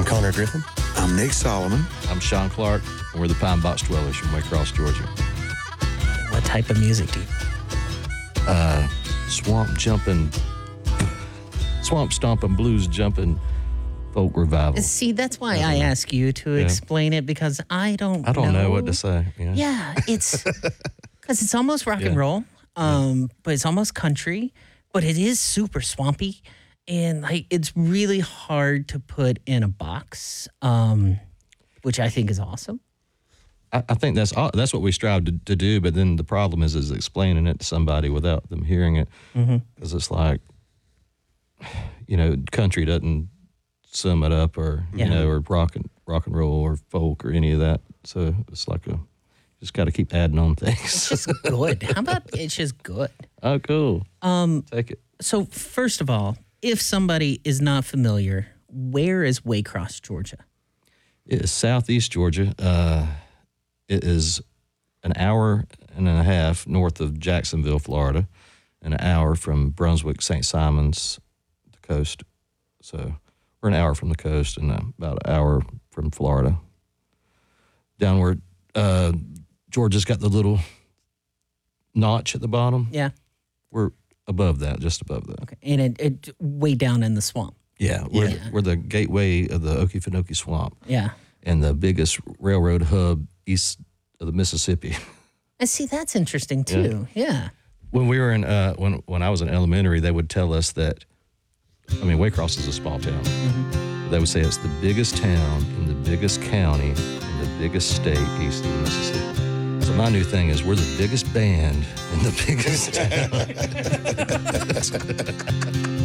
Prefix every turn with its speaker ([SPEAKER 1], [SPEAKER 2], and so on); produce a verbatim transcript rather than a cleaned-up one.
[SPEAKER 1] Connor Griffin.
[SPEAKER 2] I'm Nick Solomon.
[SPEAKER 3] I'm Sean Clark, and we're the Pine Box Dwellers from Waycross, Georgia.
[SPEAKER 4] What type of music do you?
[SPEAKER 3] Uh, swamp jumping, swamp stomping, blues jumping, folk revival.
[SPEAKER 4] See, that's why I ask you to
[SPEAKER 3] Yeah.
[SPEAKER 4] explain it, because I don't
[SPEAKER 3] I don't know,
[SPEAKER 4] know
[SPEAKER 3] what to say. Yeah,
[SPEAKER 4] Yeah, it's because it's almost rock and
[SPEAKER 3] Yeah.
[SPEAKER 4] roll, um, but it's almost country, but it is super swampy, and like it's really hard to put in a box, um, which I think is awesome.
[SPEAKER 3] I, I think that's all, that's what we strive to, to do. But then the problem is is explaining it to somebody without them hearing it, because it's like, you know, country doesn't sum it up, or
[SPEAKER 4] Yeah.
[SPEAKER 3] you know, or rock and rock and roll or folk or any of that. So it's like a just got to keep adding on things.
[SPEAKER 4] It's just good. How about it's just good?
[SPEAKER 3] Oh, cool.
[SPEAKER 4] Um,
[SPEAKER 3] Take it.
[SPEAKER 4] so first of all, if somebody is not familiar, where is Waycross, Georgia?
[SPEAKER 3] It is southeast Georgia. Uh, it is an hour and a half north of Jacksonville, Florida, and an hour from Brunswick, Saint Simons, the coast. So we're an hour from the coast and uh, about an hour from Florida. Downward, uh, Georgia's got the little notch at the bottom.
[SPEAKER 4] Yeah.
[SPEAKER 3] We're above that, just above that.
[SPEAKER 4] Okay. And it, it way down in the swamp.
[SPEAKER 3] Yeah, we're,
[SPEAKER 4] Yeah.
[SPEAKER 3] we're the gateway of the Okefenokee Swamp
[SPEAKER 4] Yeah.
[SPEAKER 3] and the biggest railroad hub east of the Mississippi.
[SPEAKER 4] And see, that's interesting too. Yeah.
[SPEAKER 3] When we were in, uh, when when I was in elementary, they would tell us that, I mean, Waycross is a small town. They would say it's the biggest town in the biggest county in the biggest state east of the Mississippi. So my new thing is we're the biggest band in the biggest town.